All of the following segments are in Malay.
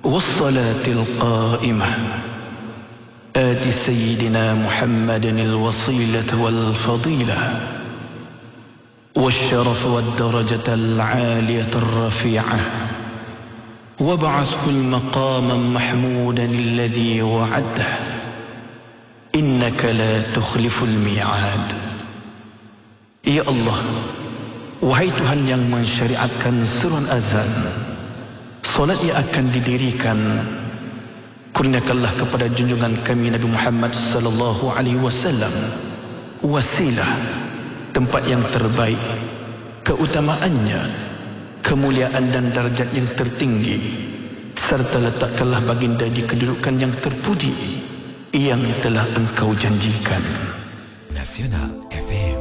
والصلاة القائمة آت سيدنا محمد الوصيلة والفضيلة والشرف والدرجة العالية الرفيعة وابعثه المقام محمودا الذي وعده إنك لا تخلف الميعاد. Ya Allah, wahai Tuhan yang mensyariatkan seruan azan, solat yang akan didirikan, kurniakanlah kepada junjungan kami Nabi Muhammad sallallahu alaihi wasallam wasilah, tempat yang terbaik, keutamaannya, kemuliaan dan darjat yang tertinggi, serta letakkanlah baginda di kedudukan yang terpuji yang telah engkau janjikan. Nasional FM.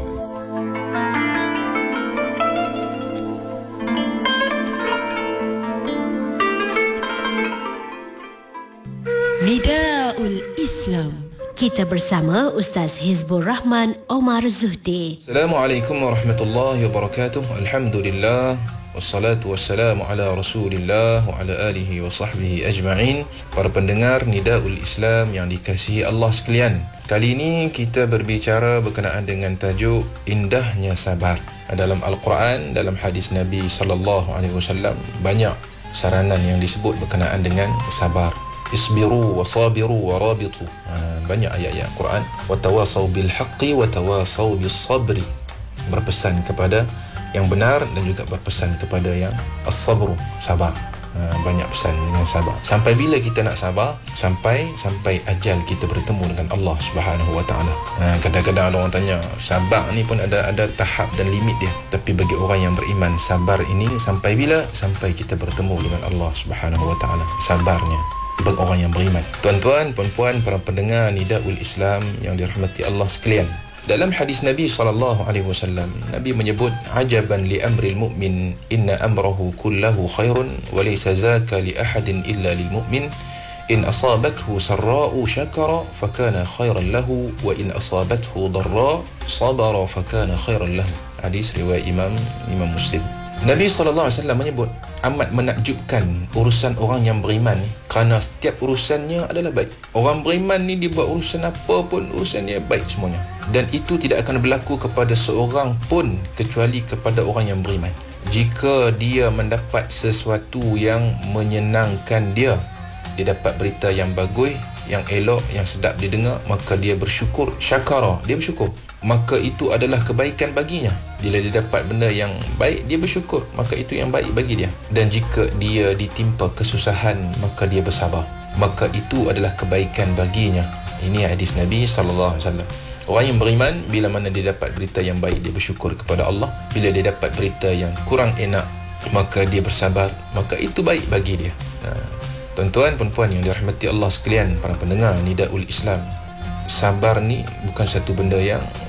Nidaul Islam. Kita bersama Ustaz Hizbur Rahman Omar Zuhdi. Assalamualaikum warahmatullahi wabarakatuh. Alhamdulillah. Wassalatu wassalamu ala Rasulillah wa ala alihi wa sahbihi ajma'in. Para pendengar Nidaul Islam yang dikasihi Allah sekalian, kali ini kita berbicara berkenaan dengan tajuk indahnya sabar. Dalam Al-Quran, dalam hadis Nabi sallallahu alaihi wasallam, banyak saranan yang disebut berkenaan dengan sabar. Isbiru wa sabiru wa rabitu. Banyak ayat-ayat Quran. Wa tawasaw bil haqqi wa tawasaw bis sabri. Berpesan kepada yang benar dan juga berpesan kepada yang as-sabru, sabar. Banyak pesan dengan sabar. Sampai bila kita nak sabar? Sampai ajal kita bertemu dengan Allah Subhanahu wa taala. Kadang-kadang ada orang tanya, sabar ni pun ada tahap dan limit dia. Tapi bagi orang yang beriman, sabar ini sampai bila? Sampai kita bertemu dengan Allah Subhanahu wa taala. Sabarnya bagi orang yang beriman. Tuan-tuan, puan-puan, para pendengar Nidaul Islam yang dirahmati Allah sekalian, dalam hadis Nabi sallallahu alaihi wasallam, Nabi menyebut, ajaban li amril mu'min inna amrahu kullahu khairun wa laysa zaka li ahadin illa lil mu'min in asabathu sarra'u syakara fakana khairan lahu wa in asabathu dharra sabara fakana khairan lahu. Hadis riwayat Imam Muslim. Nabi SAW menyebut, amat menakjubkan urusan orang yang beriman ni, kerana setiap urusannya adalah baik. Orang beriman ni dia buat urusan apa pun, urusannya baik semuanya. Dan itu tidak akan berlaku kepada seorang pun kecuali kepada orang yang beriman. Jika dia mendapat sesuatu yang menyenangkan dia dapat berita yang bagus, yang elok, yang sedap didengar, maka dia bersyukur, syakara, dia bersyukur, maka itu adalah kebaikan baginya. Bila dia dapat benda yang baik, dia bersyukur, maka itu yang baik bagi dia. Dan jika dia ditimpa kesusahan, maka dia bersabar, maka itu adalah kebaikan baginya. Ini hadis Nabi SAW. Orang yang beriman, bila mana dia dapat berita yang baik, dia bersyukur kepada Allah. Bila dia dapat berita yang kurang enak, maka dia bersabar, maka itu baik bagi dia. Tuan-tuan, perempuan yang dirahmati Allah sekalian, para pendengar Nidaul Islam, sabar ni bukan satu benda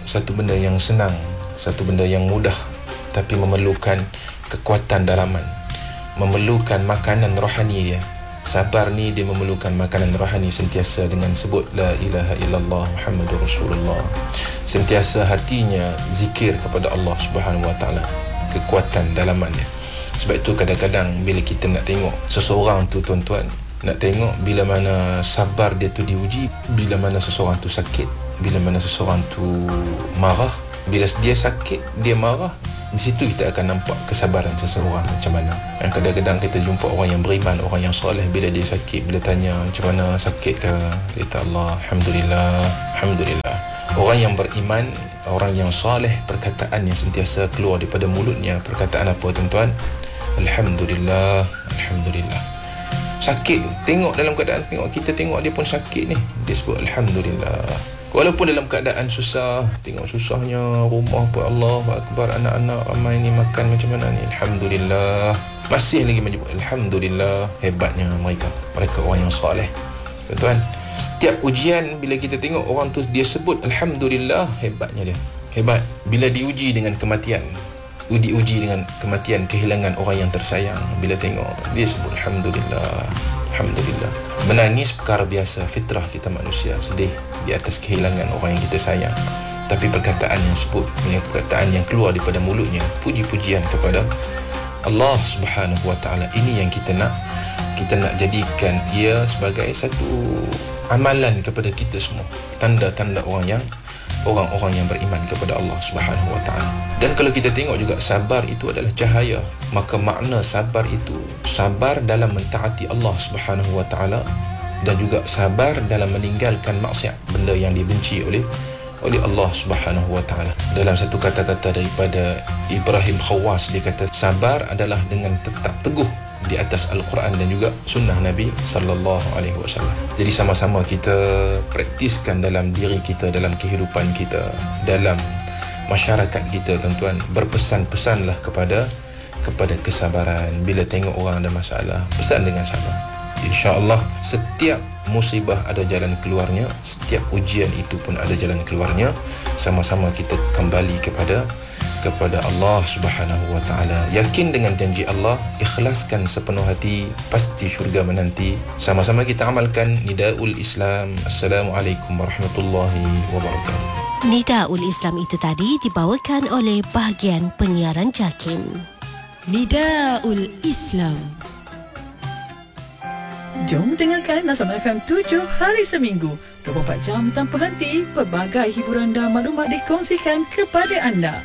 yang senang, satu benda yang mudah, tapi memerlukan kekuatan dalaman, memerlukan makanan rohani dia. Sabar ni dia memerlukan makanan rohani, sentiasa dengan sebut la ilaha illallah Muhammadur Rasulullah, sentiasa hatinya zikir kepada Allah Subhanahu wa taala, kekuatan dalaman dia. Sebab itu kadang-kadang bila kita nak tengok seseorang tu, tuan-tuan, nak tengok bila mana sabar dia tu diuji, bila mana seseorang tu sakit, bila mana seseorang tu marah. Bila dia sakit, dia marah, di situ kita akan nampak kesabaran seseorang macam mana. Dan kadang-kadang kita jumpa orang yang beriman, orang yang soleh, bila dia sakit, bila tanya macam mana sakit ke, dia kata Allah, Alhamdulillah, Alhamdulillah. Orang yang beriman, orang yang soleh, perkataan yang sentiasa keluar daripada mulutnya, perkataan apa, tuan-tuan? Alhamdulillah, Alhamdulillah. Sakit, tengok dalam keadaan, kita tengok dia pun sakit ni, dia sebut Alhamdulillah. Walaupun dalam keadaan susah, tengok susahnya rumah pun, Allah Akbar, anak-anak ramai ni makan macam mana ni, Alhamdulillah, masih lagi menyebut Alhamdulillah. Hebatnya mereka orang yang soleh. Tuan-tuan, setiap ujian bila kita tengok orang tu dia sebut Alhamdulillah, hebatnya dia. Hebat. Bila diuji dengan kematian, diuji dengan kematian, kehilangan orang yang tersayang, bila tengok dia sebut Alhamdulillah, Alhamdulillah. Menangis perkara biasa, fitrah kita manusia, sedih di atas kehilangan orang yang kita sayang. Tapi perkataan yang sebut, perkataan yang keluar daripada mulutnya, puji-pujian kepada Allah Subhanahu wa ta'ala, ini yang kita nak kita nak jadikan ia sebagai satu amalan kepada kita semua, tanda-tanda orang yang beriman kepada Allah Subhanahu wa taala. Dan kalau kita tengok juga, sabar itu adalah cahaya. Maka makna sabar itu sabar dalam mentaati Allah Subhanahu wa taala, dan juga sabar dalam meninggalkan maksiat, benda yang dibenci oleh Allah Subhanahu wa taala. Dalam satu kata-kata daripada Ibrahim Khawas, dia kata sabar adalah dengan tetap teguh di atas Al-Quran dan juga sunnah Nabi sallallahu alaihi wasallam. Jadi sama-sama kita praktiskan dalam diri kita, dalam kehidupan kita, dalam masyarakat kita, tuan-tuan. Berpesan-pesanlah kepada kesabaran. Bila tengok orang ada masalah, pesan dengan sabar. InsyaAllah setiap musibah ada jalan keluarnya, setiap ujian itu pun ada jalan keluarnya. Sama-sama kita kembali kepada Allah Subhanahu wa taala. Yakin dengan janji Allah, ikhlaskan sepenuh hati, pasti syurga menanti. Sama-sama kita amalkan Nidaul Islam. Assalamualaikum warahmatullahi wabarakatuh. Nidaul Islam itu tadi dibawakan oleh bahagian penyiaran JAKIM. Nidaul Islam. Jom dengarkan Nasional FM 7 hari seminggu, 24 jam tanpa henti. Pelbagai hiburan dan maklumat dikongsikan kepada anda.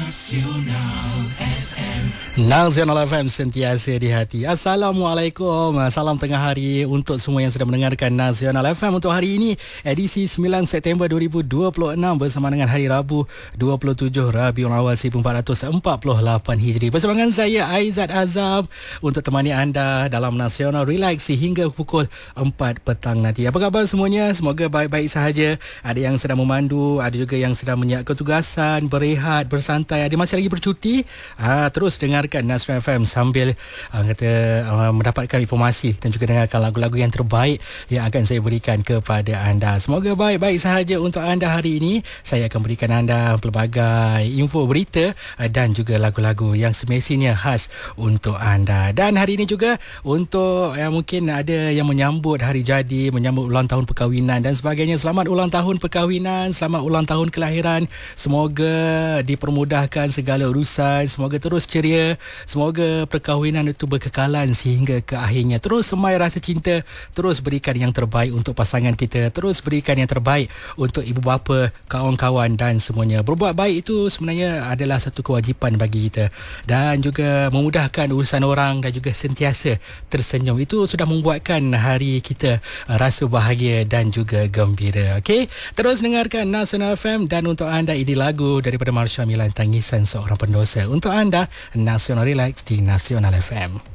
Nasional FM sentiasa di hati. Assalamualaikum. Salam tengah hari untuk semua yang sedang mendengarkan Nasional FM untuk hari ini, edisi 9 September 2026 bersama dengan hari Rabu 27 Rabiul Awal 1448 Hijri. Bersama dengan saya Aizat Azab untuk temani anda dalam Nasional Relax sehingga pukul 4 petang nanti. Apa khabar semuanya? Semoga baik-baik sahaja. Ada yang sedang memandu, ada juga yang sedang menyiapkan tugasan, berehat, bersantai, ada masih lagi bercuti. Terus dengarkan Nasional FM sambil mendapatkan informasi dan juga dengarkan lagu-lagu yang terbaik yang akan saya berikan kepada anda. Semoga baik-baik sahaja untuk anda hari ini. Saya akan berikan anda pelbagai info, berita dan juga lagu-lagu yang semestinya khas untuk anda. Dan hari ini juga untuk mungkin ada yang menyambut hari jadi, menyambut ulang tahun perkahwinan dan sebagainya. Selamat ulang tahun perkahwinan, selamat ulang tahun kelahiran. Semoga dipermudahkan segala urusan, semoga terus ceria, semoga perkahwinan itu berkekalan sehingga ke akhirnya. Terus semai rasa cinta, terus berikan yang terbaik untuk pasangan kita, terus berikan yang terbaik untuk ibu bapa, kawan-kawan dan semuanya. Berbuat baik itu sebenarnya adalah satu kewajipan bagi kita, dan juga memudahkan urusan orang dan juga sentiasa tersenyum. Itu sudah membuatkan hari kita rasa bahagia dan juga gembira. Okey, terus dengarkan Nasional FM. Dan untuk anda, ini lagu daripada Marsha Milan, Tangisan Seorang Pendosa. Untuk anda, Nasional Relax di Nasional FM.